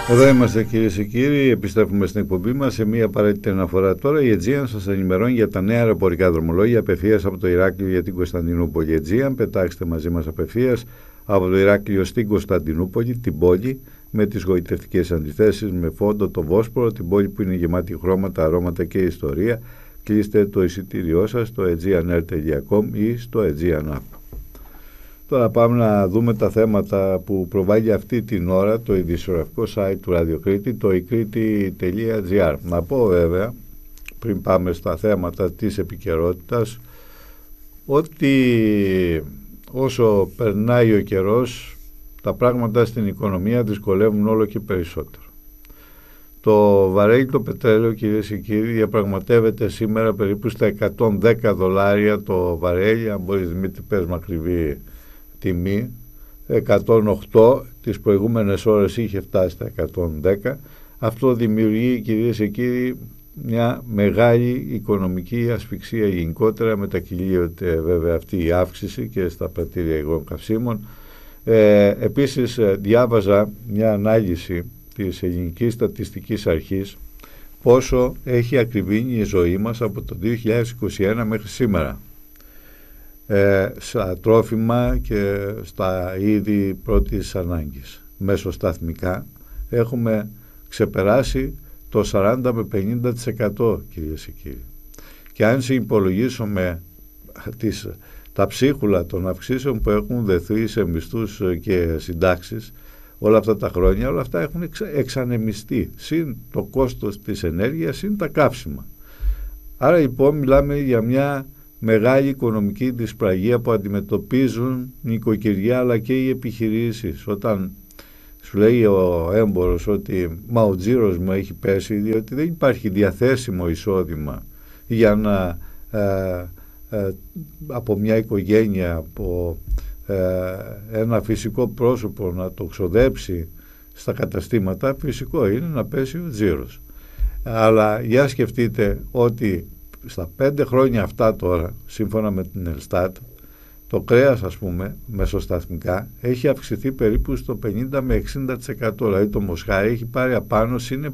Εδώ είμαστε κυρίες και κύριοι, επιστρέφουμε στην εκπομπή μας σε μια απαραίτητη αναφορά τώρα. Η Aegean σας ενημερώνει για τα νέα αεροπορικά δρομολόγια απευθείας από το Ηράκλειο για την Κωνσταντινούπολη. Aegean, πετάξτε μαζί μας απευθείας από το Ηράκλειο στην Κωνσταντινούπολη, την πόλη με τις γοητευτικές αντιθέσεις, με φόντο το Βόσπορο, την πόλη που είναι γεμάτη χρώματα, αρώματα και ιστορία. Κλείστε το εισιτήριό σας στο aegeanair.com ή στο Aegean App. Τώρα πάμε να δούμε τα θέματα που προβάλλει αυτή την ώρα το ειδησιογραφικό site του Ραδιοκρίτη, το ikriti.gr. Να πω βέβαια, πριν πάμε στα θέματα της επικαιρότητας, ότι όσο περνάει ο καιρός, τα πράγματα στην οικονομία δυσκολεύουν όλο και περισσότερο. Το βαρέλι το πετρέλαιο, κυρίες και κύριοι, διαπραγματεύεται σήμερα περίπου στα $110 το βαρέλι. Αν μπορείς, Δημήτρη, πες με ακριβή τιμή. 108 τις προηγούμενες ώρες είχε φτάσει στα 110. Αυτό δημιουργεί, κυρίες και κύριοι, μια μεγάλη οικονομική ασφυξία γενικότερα. Μετακυλίεται βέβαια αυτή η αύξηση και στα πρατήρια υγρών καυσίμων. Επίσης διάβαζα μια ανάλυση της Ελληνικής Στατιστικής Αρχής πόσο έχει ακριβήνει η ζωή μας από το 2021 μέχρι σήμερα, στα τρόφιμα και στα είδη πρώτης ανάγκης. Μεσοσταθμικά έχουμε ξεπεράσει το 40 με 50%, κυρίες και κύριοι. Και αν υπολογίσουμε τα ψίχουλα των αυξήσεων που έχουν δεθεί σε μισθούς και συντάξεις όλα αυτά τα χρόνια, όλα αυτά έχουν εξανεμιστεί, συν το κόστος της ενέργειας, συν τα καύσιμα. Άρα λοιπόν μιλάμε για μια μεγάλη οικονομική δυσπραγία που αντιμετωπίζουν νοικοκυριά αλλά και οι επιχειρήσεις. Όταν σου λέει ο έμπορος ότι ο τζίρος μου έχει πέσει διότι δεν υπάρχει διαθέσιμο εισόδημα για να από μια οικογένεια, από ένα φυσικό πρόσωπο να το ξοδέψει στα καταστήματα, φυσικό είναι να πέσει ο τζίρος. Αλλά για σκεφτείτε ότι στα 5 χρόνια αυτά τώρα, σύμφωνα με την Ελστάτ, το κρέας, ας πούμε, μεσοσταθμικά έχει αυξηθεί περίπου στο 50 με 60%. Δηλαδή το μοσχάρι έχει πάρει απάνω συν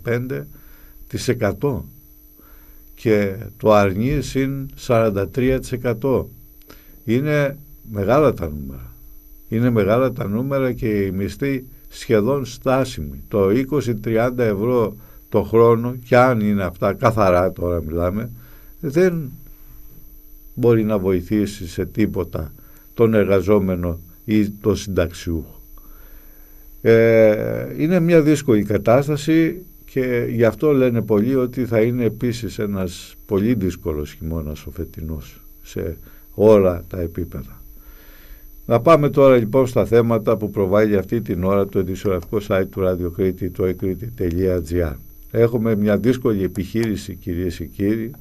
75% και το αρνί συν 43%. Είναι μεγάλα τα νούμερα. Είναι μεγάλα τα νούμερα και οι μισθοί σχεδόν στάσιμοι. Το 20-30 ευρώ το χρόνο, κι αν είναι αυτά καθαρά τώρα μιλάμε, δεν μπορεί να βοηθήσει σε τίποτα τον εργαζόμενο ή τον συνταξιούχο. Είναι μια δύσκολη κατάσταση και γι' αυτό λένε πολλοί ότι θα είναι επίσης ένας πολύ δύσκολος χειμώνας ο φετινός σε όλα τα επίπεδα. Να πάμε τώρα λοιπόν στα θέματα που προβάλλει αυτή την ώρα το ειδησιογραφικό site του Ραδιοκρίτη, το ikriti.gr. Έχουμε μια δύσκολη επιχείρηση, κυρίες και κύριοι,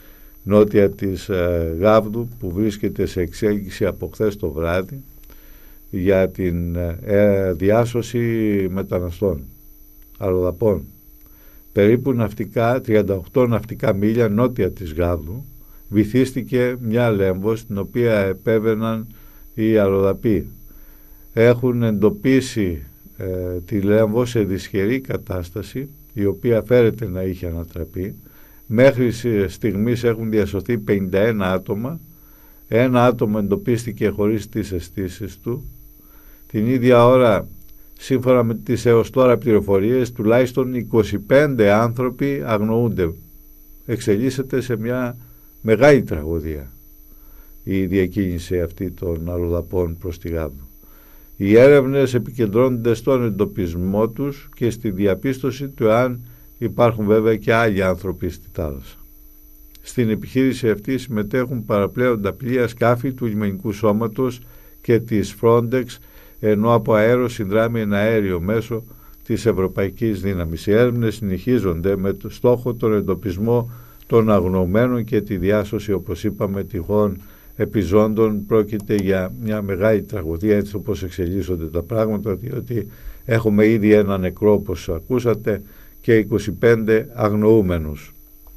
νότια της Γάβδου, που βρίσκεται σε εξέλιξη από χθες το βράδυ για την διάσωση μεταναστών, αλλοδαπών. Περίπου 38 ναυτικά μίλια νότια της Γάβδου βυθίστηκε μια λέμβος την οποία επέβαιναν οι αλλοδαποί. Έχουν εντοπίσει τη λέμβο σε δυσχερή κατάσταση, η οποία φέρεται να είχε ανατραπεί. Μέχρι στιγμής έχουν διασωθεί 51 άτομα. Ένα άτομο εντοπίστηκε χωρίς τις αισθήσεις του. Την ίδια ώρα, σύμφωνα με τις έως τώρα πληροφορίες, τουλάχιστον 25 άνθρωποι αγνοούνται. Εξελίσσεται σε μια μεγάλη τραγωδία η διακίνηση αυτή των αλλοδαπών προς τη Γάβδο. Οι έρευνες επικεντρώνονται στον εντοπισμό τους και στη διαπίστωση του αν υπάρχουν βέβαια και άλλοι άνθρωποι στη θάλασσα. Στην επιχείρηση αυτή συμμετέχουν παραπλέοντα πλοία, σκάφη του λιμενικού σώματος και της Frontex, ενώ από αέρο συνδράμει ένα αέριο μέσο της Ευρωπαϊκής Δύναμης. Οι έρευνες συνεχίζονται με το στόχο τον εντοπισμό των αγνοωμένων και τη διάσωση, όπως είπαμε, τυχόν επιζώντων. Πρόκειται για μια μεγάλη τραγωδία έτσι όπως εξελίσσονται τα πράγματα, διότι έχουμε ήδη ένα νεκρό όπως ακούσατε και 25 αγνοούμενους.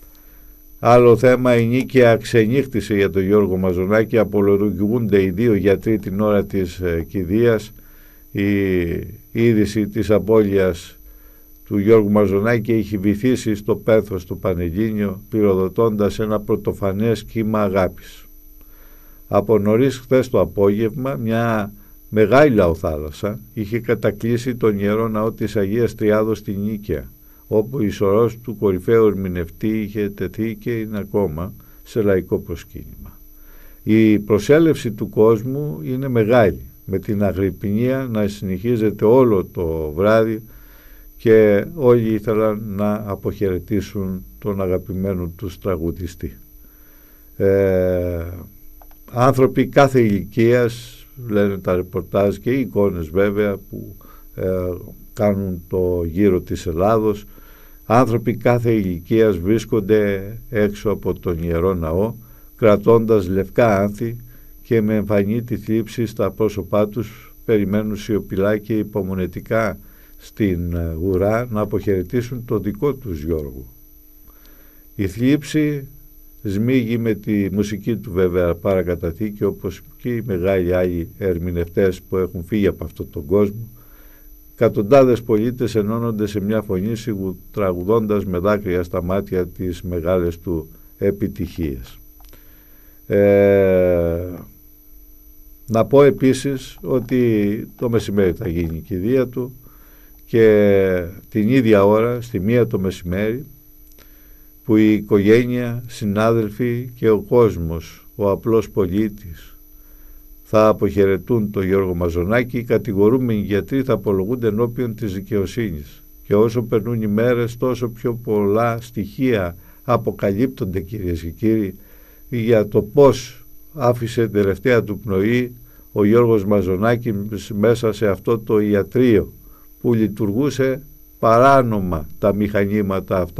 Άλλο θέμα, η νίκαια ξενύχτησε για τον Γιώργο Μαζονάκη, απολογούνται οι δύο γιατροί την ώρα της κηδείας. Η είδηση της απώλειας του Γιώργου Μαζονάκη έχει βυθίσει στο πένθος του Πανελλήνιο, πυροδοτώντας ένα πρωτοφανές κύμα αγάπης. Από νωρίς χθες το απόγευμα μια μεγάλη λαοθάλασσα είχε κατακλείσει τον Ιερό Ναό της Αγίας Τριάδος στην Νίκαια, όπου η σωρός του κορυφαίου ερμηνευτή είχε τεθεί και είναι ακόμα σε λαϊκό προσκύνημα. Η προσέλευση του κόσμου είναι μεγάλη, με την Αγρυπνία να συνεχίζεται όλο το βράδυ και όλοι ήθελαν να αποχαιρετήσουν τον αγαπημένο τους τραγουδιστή. Άνθρωποι κάθε ηλικίας, λένε τα ρεπορτάζ και οι εικόνες βέβαια που κάνουν το γύρο της Ελλάδος, άνθρωποι κάθε ηλικίας βρίσκονται έξω από τον Ιερό Ναό, κρατώντας λευκά άνθη και με εμφανή τη θλίψη στα πρόσωπά τους περιμένουν σιωπηλά και υπομονετικά στην ουρά να αποχαιρετήσουν το δικό τους Γιώργο. Η θλίψη σμίγει με τη μουσική του βέβαια παρακαταθήκη, όπως και οι μεγάλοι άλλοι ερμηνευτές που έχουν φύγει από αυτόν τον κόσμο. Εκατοντάδες πολίτες ενώνονται σε μια φωνή τραγουδώντας με δάκρυα στα μάτια τις μεγάλες του επιτυχίες. Να πω επίσης ότι το μεσημέρι θα γίνει η κηδεία του και την ίδια ώρα, στη 1 το μεσημέρι, που η οικογένεια, συνάδελφοι και ο κόσμος, ο απλός πολίτης, θα αποχαιρετούν τον Γιώργο Μαζονάκη, οι κατηγορούμενοι γιατροί θα απολογούνται ενώπιον της δικαιοσύνης. Και όσο περνούν οι μέρες, τόσο πιο πολλά στοιχεία αποκαλύπτονται, κυρίες και κύριοι, για το πώς άφησε τελευταία του πνοή ο Γιώργος Μαζονάκη μέσα σε αυτό το ιατρείο που λειτουργούσε παράνομα τα μηχανήματα αυτά.